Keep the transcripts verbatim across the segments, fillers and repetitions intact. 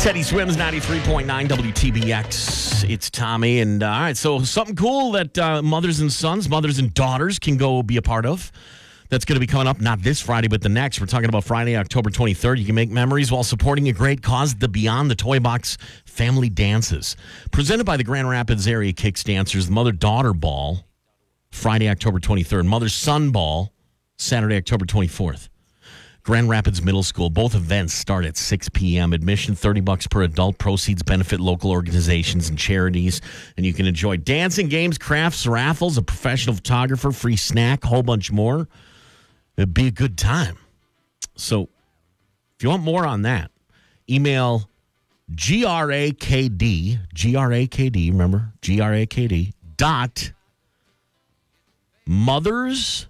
Teddy Swims, ninety-three point nine W T B X. It's Tommy. And uh, all right, so something cool that uh, mothers and sons, mothers and daughters can go be a part of. That's going to be coming up not this Friday, but the next. We're talking about Friday, October twenty-third. You can make memories while supporting a great cause, the Beyond the Toy Box Family Dances. Presented by the Grand Rapids Area Kicks Dancers, the Mother-Daughter Ball, Friday, October twenty-third. Mother-Son Ball, Saturday, October twenty-fourth. Grand Rapids Middle School. Both events start at six p.m. Admission, thirty bucks per adult. Proceeds benefit local organizations and charities. And you can enjoy dancing, games, crafts, raffles, a professional photographer, free snack, a whole bunch more. It'd be a good time. So if you want more on that, email G R A K D, G R A K D, remember? G R A K D dot mothers,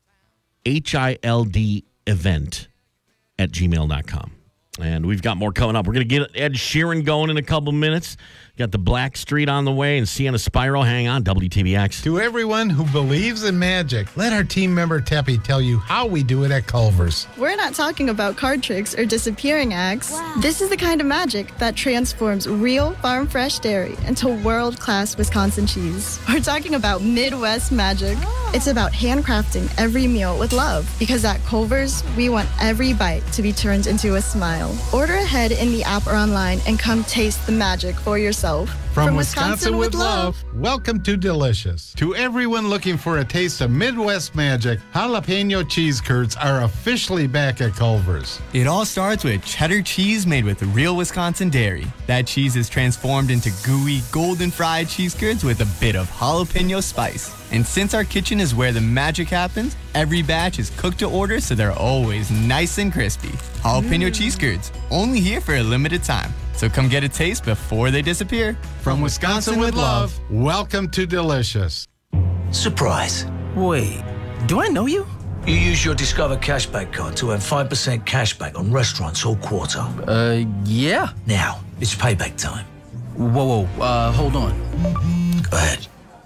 H I L D, event at gmail dot com. And we've got more coming up. We're going to get Ed Sheeran going in a couple minutes. Got the Black Street on the way and Sienna Spyro. Hang on, W T B X. To everyone who believes in magic, let our team member Teppy tell you how we do it at Culver's. We're not talking about card tricks or disappearing acts. Wow. This is the kind of magic that transforms real farm-fresh dairy into world-class Wisconsin cheese. We're talking about Midwest magic. Oh. It's about handcrafting every meal with love, because at Culver's, we want every bite to be turned into a smile. Order ahead in the app or online and come taste the magic for yourself. From, From Wisconsin, Wisconsin with love, welcome to Delicious. To everyone looking for a taste of Midwest magic, jalapeno cheese curds are officially back at Culver's. It all starts with cheddar cheese made with real Wisconsin dairy. That cheese is transformed into gooey, golden fried cheese curds with a bit of jalapeno spice. And since our kitchen is where the magic happens, every batch is cooked to order so they're always nice and crispy. Jalapeno mm. cheese curds, only here for a limited time. So come get a taste before they disappear. From Wisconsin with love, welcome to Delicious. Surprise. Wait, do I know you? You use your Discover Cashback card to earn five percent cashback on restaurants all quarter. Uh, yeah. Now, it's payback time. Whoa, whoa, uh, hold on. Go ahead.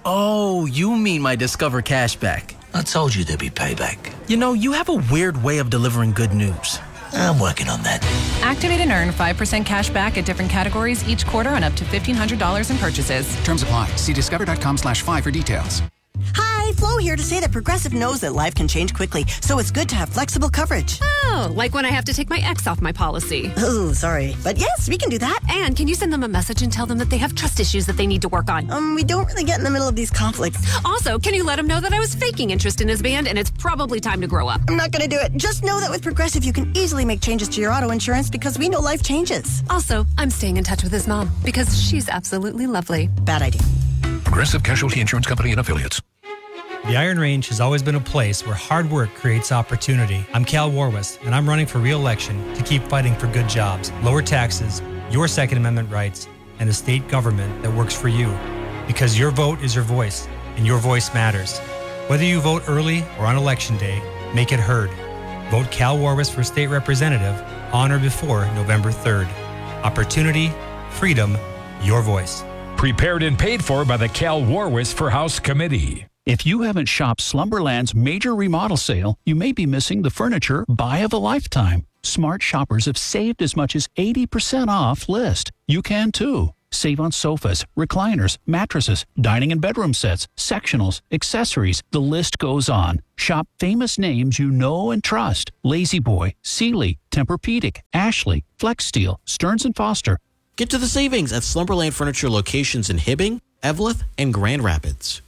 Oh, you mean my Discover Cashback. I told you there'd be payback. You know, you have a weird way of delivering good news. I'm working on that. Activate and earn five percent cash back at different categories each quarter on up to fifteen hundred dollars in purchases. Terms apply. See discover.com slash five for details. Hi, Flo here to say that Progressive knows that life can change quickly, so it's good to have flexible coverage. Oh, like when I have to take my ex off my policy. Oh, sorry. But yes, we can do that. And can you send them a message and tell them that they have trust issues that they need to work on? Um, we don't really get in the middle of these conflicts. Also, can you let him know that I was faking interest in his band and it's probably time to grow up? I'm not going to do it. Just know that with Progressive, you can easily make changes to your auto insurance because we know life changes. Also, I'm staying in touch with his mom because she's absolutely lovely. Bad idea. Progressive Casualty Insurance Company and Affiliates. The Iron Range has always been a place where hard work creates opportunity. I'm Cal Warwist, and I'm running for re-election to keep fighting for good jobs, lower taxes, your Second Amendment rights, and a state government that works for you. Because your vote is your voice, and your voice matters. Whether you vote early or on Election Day, make it heard. Vote Cal Warwist for state representative on or before November third. Opportunity, freedom, your voice. Prepared and paid for by the Cal Warwist for House Committee. If you haven't shopped Slumberland's major remodel sale, you may be missing the furniture buy of a lifetime. Smart shoppers have saved as much as eighty percent off list. You can too. Save on sofas, recliners, mattresses, dining and bedroom sets, sectionals, accessories. The list goes on. Shop famous names you know and trust. La-Z-Boy, Sealy, Tempur-Pedic, Ashley, FlexSteel, Stearns and Foster. Get to the savings at Slumberland Furniture locations in Hibbing, Eveleth, and Grand Rapids.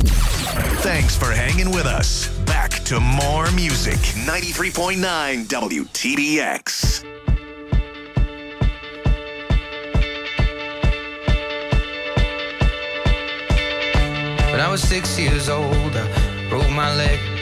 Thanks for hanging with us. Back to more music. ninety-three point nine W T B X. When I was six years old, I broke my leg.